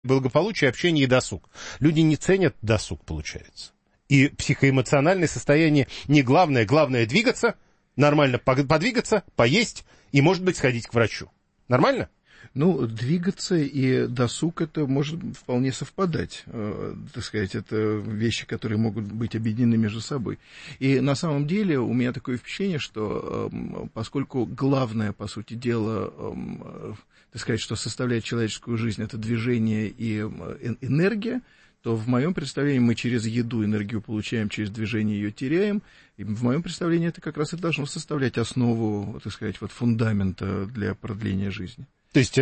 Благополучие, общение и досуг. Люди не ценят досуг, получается. И психоэмоциональное состояние не главное. Главное двигаться, нормально подвигаться, поесть и, может быть, сходить к врачу. Нормально? Ну, двигаться и досуг — это может вполне совпадать. Так сказать, это вещи, которые могут быть объединены между собой. И на самом деле у меня такое впечатление, что поскольку главное, по сути дела, так сказать, что составляет человеческую жизнь — это движение и энергия, то в моем представлении мы через еду энергию получаем, через движение ее теряем. И в моем представлении это как раз и должно составлять основу, так сказать, вот фундамента для продления жизни. То есть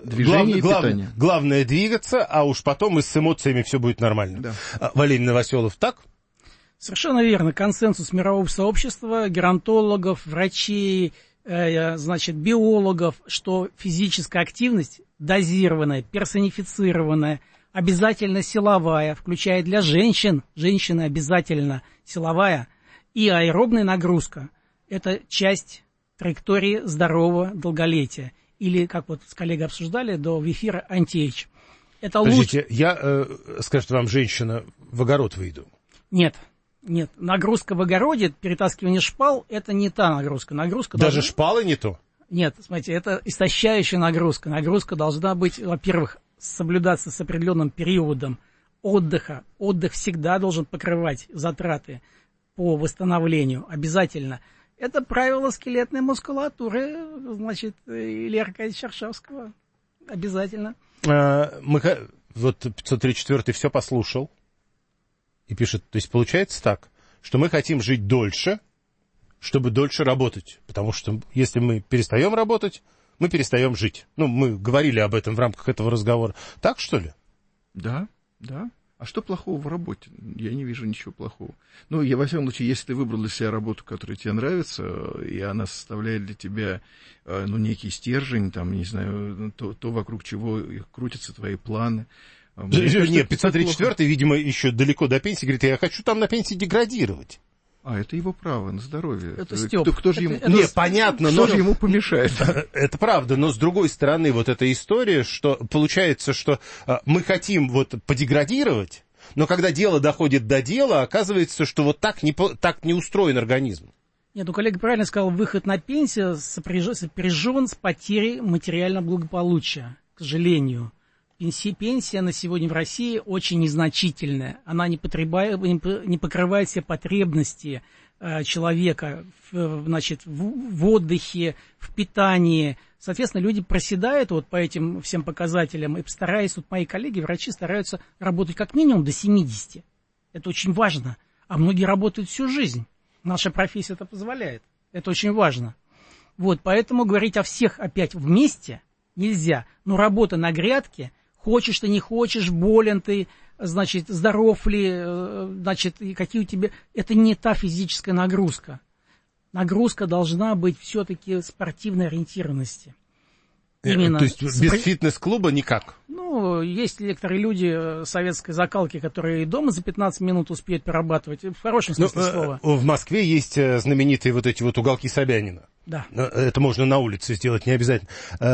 главное двигаться, а уж потом и с эмоциями все будет нормально. Да. Валерий Новоселов, так? Совершенно верно. Консенсус мирового сообщества, геронтологов, врачей, значит, биологов, что физическая активность дозированная, персонифицированная, обязательно силовая, включая для женщин, женщины обязательно силовая, и аэробная нагрузка. Это часть траектории здорового долголетия. Или, как вот с коллегой обсуждали до эфира, анти-эйдж. Это Подождите, я, скажет вам женщина, в огород выйду. Нет. Нагрузка в огороде, перетаскивание шпал, это не та нагрузка. Даже шпалы не то? Нет, смотрите, это истощающая нагрузка. Нагрузка должна быть, во-первых, соблюдаться с определенным периодом отдыха. Отдых всегда должен покрывать затраты по восстановлению, обязательно. Это правило скелетной мускулатуры, значит, Ильи Аркадьевича Шаршавского. Обязательно. Вот 534-й все послушал и пишет, то есть получается так, что мы хотим жить дольше, чтобы дольше работать. Потому что если мы перестаем работать, мы перестаем жить. Ну, мы говорили об этом в рамках этого разговора. Так, что ли? Да. А что плохого в работе? Я не вижу ничего плохого. Ну, во всяком случае, если ты выбрал для себя работу, которая тебе нравится, и она составляет для тебя, некий стержень, там, не знаю, то вокруг чего крутятся твои планы. Нет, 534-й, видимо, еще далеко до пенсии, говорит, я хочу там на пенсии деградировать. Это его право на здоровье. Это Степ. Кто же ему... Нет, понятно, но... Кто же ему помешает? Это правда, но с другой стороны, вот эта история, что получается, что мы хотим вот подеградировать, но когда дело доходит до дела, оказывается, что вот так не устроен организм. Нет, коллега правильно сказал, выход на пенсию сопряжен с потерей материального благополучия, к сожалению. Пенсия на сегодня в России очень незначительная. Она не покрывает все потребности человека в отдыхе, в питании. Соответственно, люди проседают вот по этим всем показателям. И стараясь, вот мои коллеги, врачи, стараются работать как минимум до 70. Это очень важно. А многие работают всю жизнь. Наша профессия это позволяет. Это очень важно. Вот, поэтому говорить о всех опять вместе нельзя. Но работа на грядке... Хочешь ты, не хочешь, болен ты, значит, здоров ли, значит, какие у тебя... Это не та физическая нагрузка. Нагрузка должна быть все-таки спортивной ориентированности. Именно. То есть без фитнес-клуба никак? Ну, есть некоторые люди советской закалки, которые и дома за 15 минут успеют перерабатывать, в хорошем смысле слова. В Москве есть знаменитые вот эти вот уголки Собянина. Да. Это можно на улице сделать, не обязательно.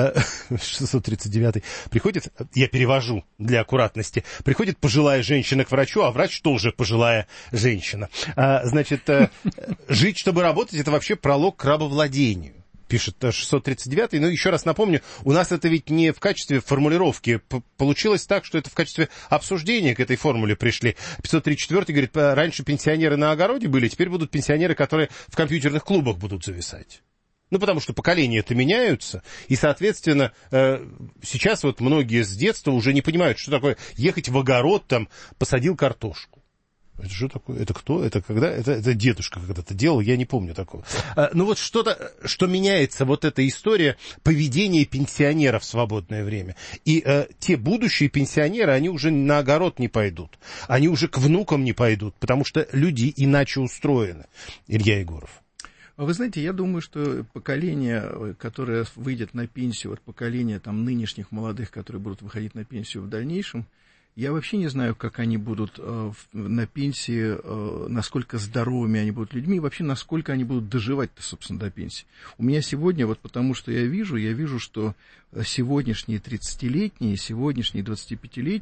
639-й. Приходит, я перевожу для аккуратности, приходит пожилая женщина к врачу, а врач тоже пожилая женщина. Значит, жить, чтобы работать, это вообще пролог к рабовладению. Пишет 639-й. Но еще раз напомню, у нас это ведь не в качестве формулировки. Получилось так, что это в качестве обсуждения к этой формуле пришли. 534-й говорит, раньше пенсионеры на огороде были, теперь будут пенсионеры, которые в компьютерных клубах будут зависать. Ну, потому что поколения-то меняются, и, соответственно, сейчас вот многие с детства уже не понимают, что такое ехать в огород, там, посадил картошку. Это что такое? Это кто? Это когда? Это дедушка когда-то делал, я не помню такого. Ну вот что-то, что меняется, вот эта история поведения пенсионеров в свободное время. И те будущие пенсионеры, они уже на огород не пойдут. Они уже к внукам не пойдут, потому что люди иначе устроены. Илья Егоров. Вы знаете, я думаю, что поколение, которое выйдет на пенсию, вот поколение там нынешних молодых, которые будут выходить на пенсию в дальнейшем, я вообще не знаю, как они будут на пенсии, насколько здоровыми они будут людьми, и вообще, насколько они будут доживать-то, собственно, до пенсии. У меня сегодня, вот потому что я вижу, что сегодняшние 30-летние, сегодняшние 25-летние,